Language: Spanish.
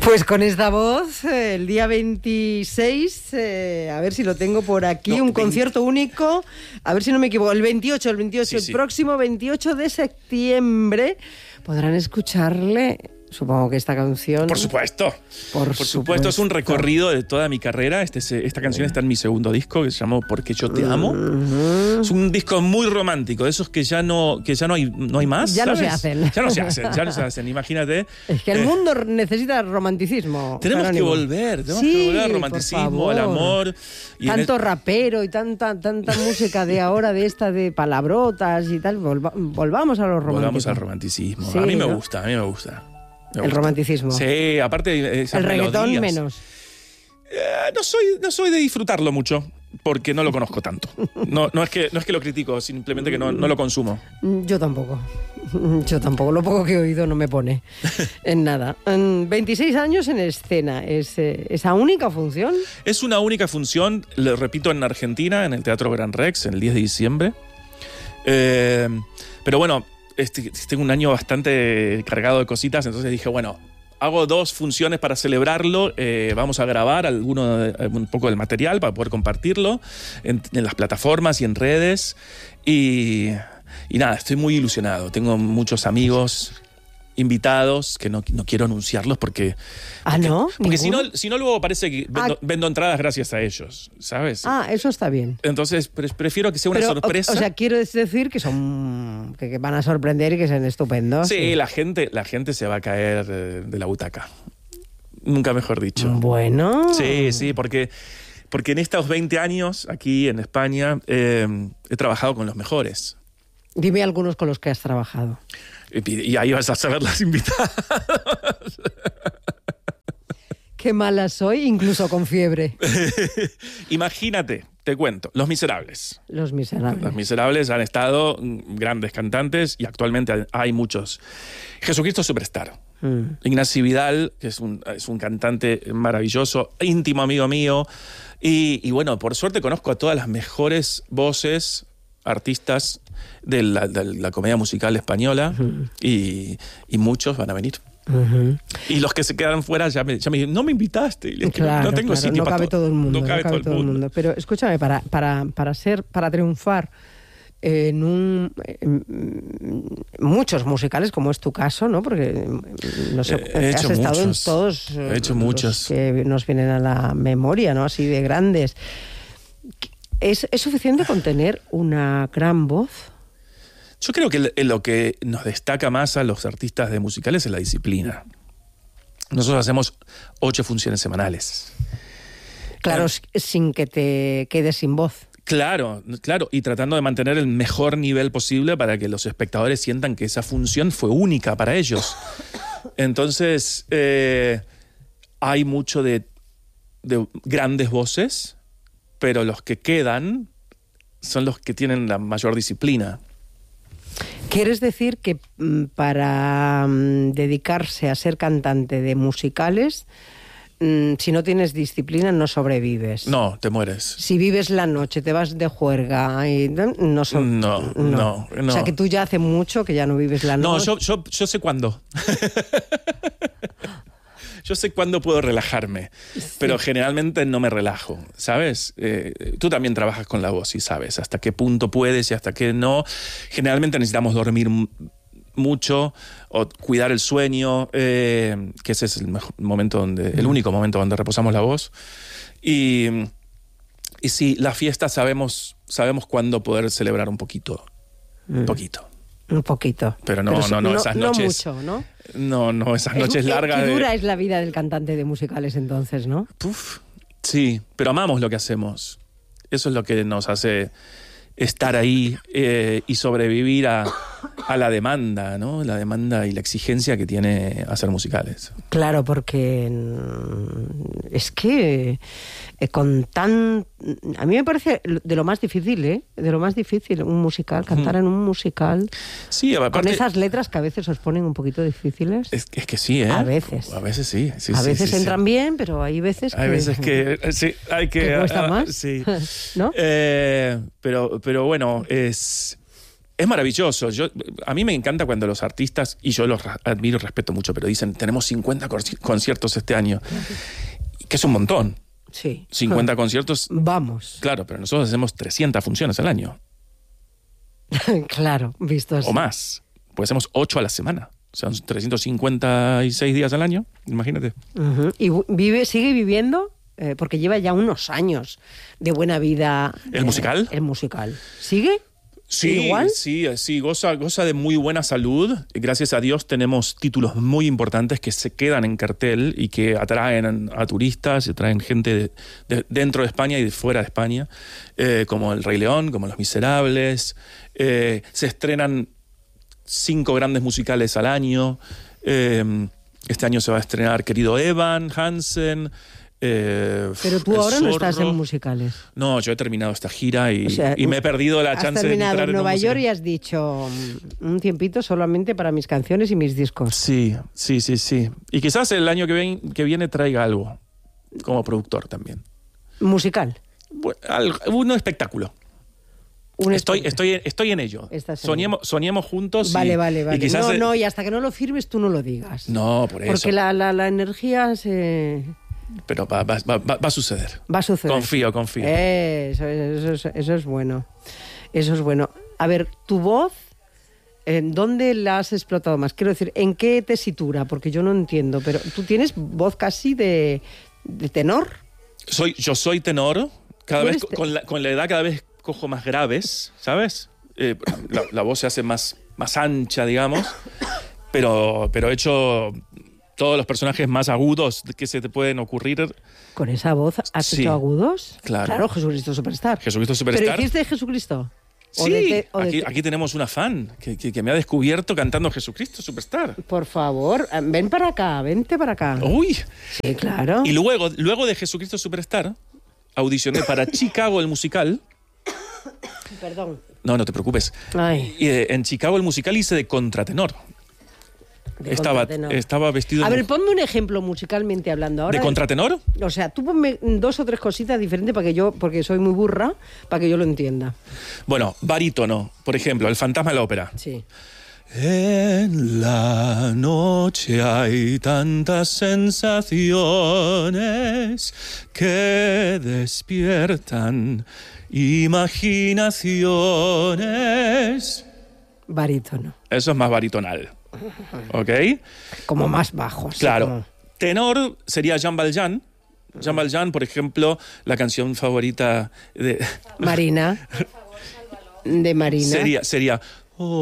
Pues con esta voz, el día 26, a ver si lo tengo por aquí, un concierto único, a ver si no me equivoco, el 28, Sí. el próximo 28 de septiembre, podrán escucharle. Supongo que esta canción... Por supuesto. Por supuesto, es un recorrido de toda mi carrera. Esta canción está en mi segundo disco, que se llamó Porque yo te amo. Es un disco muy romántico, de esos que ya no hay más. Ya ¿sabes? no se hacen. Ya no se hacen, imagínate. Es que el mundo necesita romanticismo. Tenemos que volver al romanticismo, al amor. Y tanto rapero y tanta música de ahora, de esta de palabrotas y tal. Volvamos a los románticos. Volvamos al romanticismo. Sí, a mí me ¿no? gusta. El romanticismo. Sí, aparte esas el reggaetón melodías. menos. No soy de disfrutarlo mucho, porque no lo conozco tanto. No es que lo critico, simplemente que no lo consumo. Yo tampoco. Lo poco que he oído no me pone en nada. 26 años en escena. ¿Esa única función? Es una única función, lo repito, en Argentina, en el Teatro Gran Rex, el 10 de diciembre. Pero bueno, tengo un año bastante cargado de cositas, entonces dije, bueno, hago 2 funciones para celebrarlo, vamos a grabar un poco del material para poder compartirlo en las plataformas y en redes, y nada, estoy muy ilusionado, tengo muchos amigos invitados que no quiero anunciarlos porque ¿no? Porque si no luego parece que vendo entradas gracias a ellos, ¿sabes? Eso está bien. Entonces prefiero que sea una sorpresa. O sea, quiero decir que son que van a sorprender y que sean estupendos. Sí, la gente se va a caer de la butaca. Nunca mejor dicho. Bueno. Sí, porque en estos 20 años aquí en España he trabajado con los mejores. Dime algunos con los que has trabajado. Y ahí vas a saber las invitadas. Qué mala soy, incluso con fiebre. Imagínate, te cuento, Los Miserables. Los Miserables. Los Miserables han estado grandes cantantes y actualmente hay muchos. Jesucristo Superstar. Ignacio Vidal, que es un cantante maravilloso, íntimo amigo mío. Y bueno, por suerte conozco a todas las mejores voces, artistas de la comedia musical española, y muchos van a venir. Y los que se quedaron fuera ya me dicen, no me invitaste. Claro, no tengo sitio no cabe todo el mundo. No cabe todo el mundo. Pero escúchame, para triunfar en muchos musicales, como es tu caso, ¿no? Porque no sé, has estado en todos. He hecho muchos que nos vienen a la memoria, ¿no? Así de grandes. ¿Es suficiente con tener una gran voz? Yo creo que lo que nos destaca más a los artistas de musicales es la disciplina. Nosotros hacemos 8 funciones semanales. Claro, sin que te quedes sin voz. Claro, y tratando de mantener el mejor nivel posible para que los espectadores sientan que esa función fue única para ellos. Entonces, hay mucho de grandes voces, pero los que quedan son los que tienen la mayor disciplina. ¿Quieres decir que para dedicarse a ser cantante de musicales, si no tienes disciplina no sobrevives? No, te mueres. Si vives la noche, te vas de juerga y no. O sea, que tú ya hace mucho que ya no vives la noche. No, yo sé cuándo. Yo sé cuándo puedo relajarme, pero generalmente no me relajo, ¿sabes? Tú también trabajas con la voz y sabes hasta qué punto puedes y hasta qué no. Generalmente necesitamos dormir mucho o cuidar el sueño, que ese es el único momento donde reposamos la voz. Y sí, la fiesta sabemos cuándo poder celebrar un poquito. Un poquito. Pero no esas noches. No mucho, ¿no? No, esas noches largas. Qué dura es la vida del cantante de musicales entonces, ¿no? Sí, pero amamos lo que hacemos. Eso es lo que nos hace estar ahí y sobrevivir a la demanda, ¿no? La demanda y la exigencia que tiene hacer musicales. Claro, porque es que a mí me parece de lo más difícil, de lo más difícil, un musical, cantar en un musical. Sí, aparte, con esas letras que a veces os ponen un poquito difíciles. Es que sí, ¿eh? A veces. A veces sí. A veces entran bien, pero hay veces que... Hay veces que sí, hay que... cuesta más. Sí. ¿No? Pero bueno, es Es maravilloso. A mí me encanta cuando los artistas, y yo los admiro y respeto mucho, pero dicen, tenemos 50 conciertos este año, que es un montón. Sí. 50 conciertos. Vamos. Claro, pero nosotros hacemos 300 funciones al año. Claro, visto así. O más. Porque hacemos 8 a la semana. O sea, 356 días al año, imagínate. Uh-huh. ¿Y sigue viviendo? Porque lleva ya unos años de buena vida. ¿El musical? El musical. ¿Sigue? Sí, ¿Igual? sí, goza de muy buena salud. Gracias a Dios tenemos títulos muy importantes que se quedan en cartel y que atraen a turistas, y atraen gente dentro de España y de fuera de España, como El Rey León, como Los Miserables. Se estrenan 5 grandes musicales al año. Este año se va a estrenar Querido Evan Hansen. Pero tú ahora no estás en musicales. No, yo he terminado esta gira y, O sea, y me he perdido la chance de entrar en en Nueva un York musical. y has dicho un tiempito solamente para mis canciones y mis discos. Sí. Y quizás el año que viene traiga algo como productor también. Musical. Un espectáculo. Estoy en ello. Estás en ello. Soñemos juntos. Vale. Y quizás y hasta que no lo firmes tú no lo digas. No, por eso. Porque la energía se... Pero va a suceder. Va a suceder. Confío. Eso es bueno. Eso es bueno. A ver, tu voz, ¿en dónde la has explotado más? Quiero decir, ¿en qué tesitura? Porque yo no entiendo, pero tú tienes voz casi de tenor. Yo soy tenor. Cada vez con la edad cada vez cojo más graves, ¿sabes? La voz se hace más ancha, digamos. Pero he hecho todos los personajes más agudos que se te pueden ocurrir. ¿Con esa voz has hecho agudos? Claro. Claro, Jesucristo Superstar. Jesucristo Superstar. ¿Pero hiciste Jesucristo? Sí, aquí tenemos una fan que me ha descubierto cantando Jesucristo Superstar. Por favor, ven para acá, vente para acá. ¡Uy! Sí, claro. Y luego de Jesucristo Superstar, audicioné para Chicago el musical. Perdón. No te preocupes. Ay. Y en Chicago el musical hice de contratenor. Estaba vestido... A ver, ponme un ejemplo musicalmente hablando ahora. ¿De contratenor? O sea, tú ponme 2 o 3 cositas diferentes porque soy muy burra, para que yo lo entienda. Bueno, barítono, por ejemplo, El fantasma de la ópera. Sí. En la noche hay tantas sensaciones que despiertan imaginaciones. Barítono. Eso es más baritonal. ¿Ok? Como más bajo. Claro. Como... Tenor sería Jean Valjean. Jean Valjean, por ejemplo, la canción favorita de... Marina. De Marina. Sería